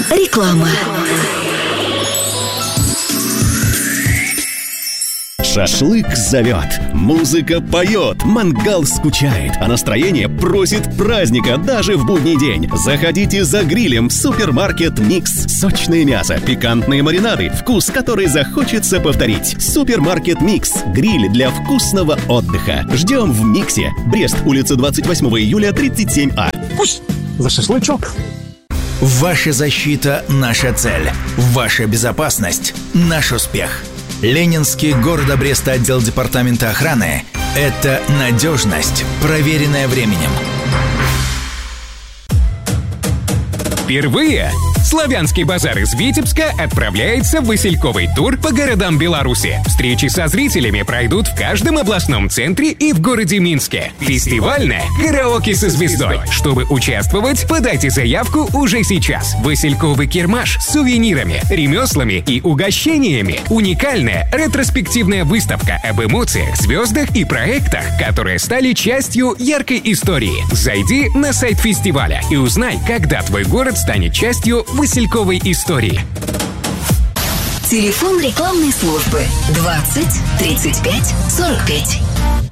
Реклама. Шашлык зовет, музыка поет, мангал скучает, а настроение просит праздника даже в будний день. Заходите за грилем в супермаркет «Микс». Сочное мясо, пикантные маринады, вкус, который захочется повторить. Супермаркет «Микс». Гриль для вкусного отдыха. Ждем в «Миксе». Брест, улица 28 июля, 37А. Пусть за шашлычок. Ваша защита – наша цель. Ваша безопасность – наш успех. Ленинский города Бреста отдел департамента охраны – это надежность, проверенная временем. Впервые Славянский базар из Витебска отправляется в васильковый тур по городам Беларуси. Встречи со зрителями пройдут в каждом областном центре и в городе Минске. Фестивальное караоке со звездой. Чтобы участвовать, подайте заявку уже сейчас. Васильковый кирмаш с сувенирами, ремеслами и угощениями. Уникальная ретроспективная выставка об эмоциях, звездах и проектах, которые стали частью яркой истории. Зайди на сайт фестиваля и узнай, когда твой город станет частью васильковой истории. Телефон рекламной службы 20 35 45.